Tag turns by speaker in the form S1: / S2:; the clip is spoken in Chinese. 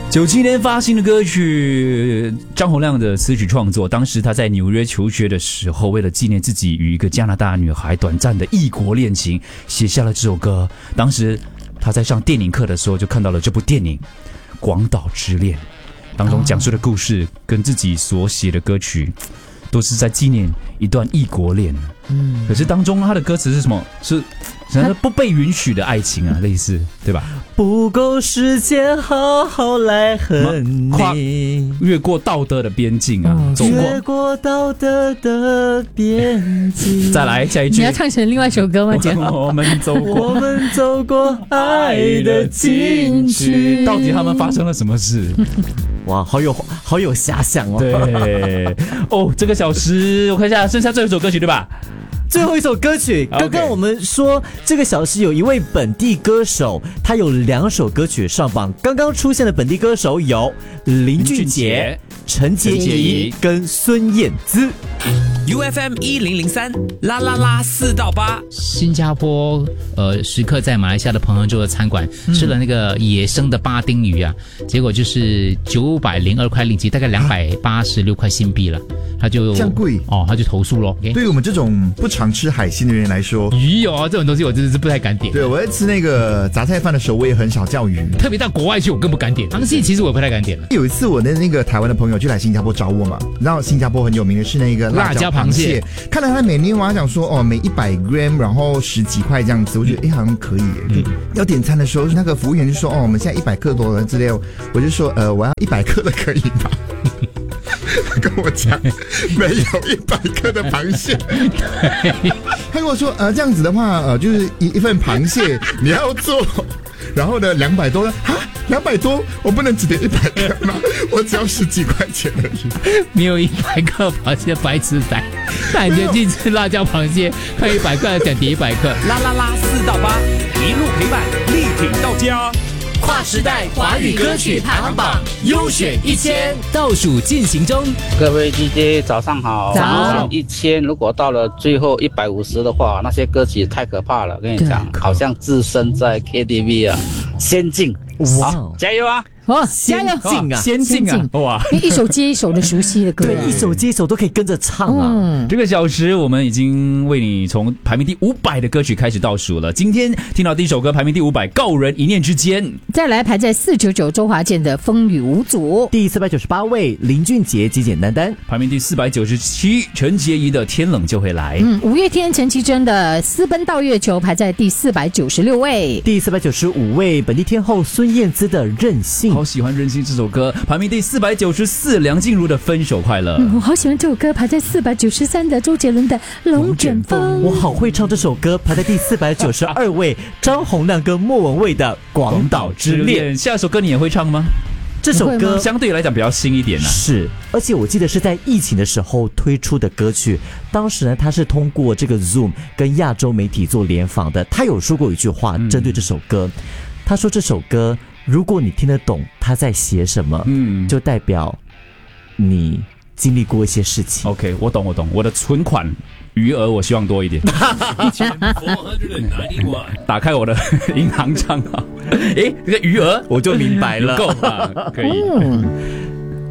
S1: 97年发行的歌曲，张洪量的词曲创作。当时他在纽约求学的时候，为了纪念自己与一个加拿大女孩短暂的异国恋情，写下了这首歌。当时他在上电影课的时候，就看到了这部电影《广岛之恋》，当中讲述的故事跟自己所写的歌曲都是在纪念一段异国恋。可是当中他的歌词是什么？是不被允许的爱情啊，类似，对吧？
S2: 不够时间好好来恨你，
S1: 越过道德的边境啊，
S2: 越过道德的边境。
S1: 再来下一句，
S3: 你要唱成另外一首歌吗？
S1: 我们
S2: 走过爱的禁区。
S1: 到底他们发生了什么事？
S2: 哇，好有遐想哦。
S1: 对，这个小时我看一下，剩下最后一首歌曲对吧？
S2: 最后一首歌曲，刚刚我们说这个小时有一位本地歌手，他有2首歌曲上榜。刚刚出现的本地歌手有林俊杰、陈洁仪跟孙燕姿。
S4: UFM 1003啦啦啦4到8。
S5: 新加坡时刻在马来西亚的朋友州的餐馆吃了那个野生的巴丁鱼啊，结果就是902块令吉，大概286块新币了。他就
S6: 这样贵
S5: 他就投诉咯。
S6: 对于我们这种不常吃海鲜的人来说，
S5: 鱼这种东西我真的是不太敢点。
S6: 对，我在吃那个杂菜饭的时候，我也很少叫鱼，
S5: 特别到国外去我更不敢点。螃蟹其实我也不太敢点了。
S6: 有一次我的那个台湾的朋友就来新加坡找我嘛，然后新加坡很有名的是那个辣椒螃蟹，看到他每年我还想说每100 gram 然后10几块这样子，我觉得好像可以耶。要点餐的时候，那个服务员就说我们现在100克多了之类，我就说我要100克的可以吗？跟我讲没有100克的螃蟹，他跟我说这样子的话就是一份螃蟹你要做，然后呢200多200多，我不能只点100克吗？我只要10几块钱而已。
S5: 没有100克螃蟹白痴仔，那你就去吃辣椒螃蟹，看100克想点100克。
S4: 啦啦啦4到8，一路陪伴，力挺到家。
S7: 跨时代华语歌曲排行榜优选1000
S5: 倒数进行中。
S8: 各位 DJ 早上好。
S3: 早。
S8: 1000如果到了最后150的话，那些歌曲太可怕了，跟你讲，好像置身在 KTV 啊，仙境。哇，加油啊！
S3: 加油！
S1: 先进啊！哇，
S3: 一首接一首的熟悉的歌，
S2: 对，一首接一首都可以跟着唱啊。
S1: 这个小时我们已经为你从排名第500的歌曲开始倒数了。今天听到第一首歌，排名第500，告人一念之间。
S3: 再来排在499，周华健的《风雨无阻》。
S2: 第498位，林俊杰《简简单单》。
S1: 排名第497，陈洁仪的《天冷就会来》。
S3: 五月天陈绮贞的《私奔到月球》排在第496位。
S2: 第495位，本地天后孙燕姿的《任性》。
S1: 好喜欢《任性》这首歌，排名第494，梁静茹的《分手快乐》。
S3: 我好喜欢这首歌，排在493的周杰伦的《龙卷风》。
S2: 我好会唱这首歌，排在第492位，张洪量跟莫文蔚的《广岛之恋》。
S1: 下一首歌你也会唱吗？
S2: 这首歌
S1: 相对来讲比较新一点
S2: 是，而且我记得是在疫情的时候推出的歌曲。当时呢，他是通过这个 Zoom 跟亚洲媒体做联访的。他有说过一句话，针对这首歌，他说这首歌如果你听得懂他在写什么，就代表你经历过一些事情。
S1: OK， 我懂，我的存款余额我希望多一点。打开我的银行账号，这个余额
S2: 我就明白了，
S1: 够啊，可以。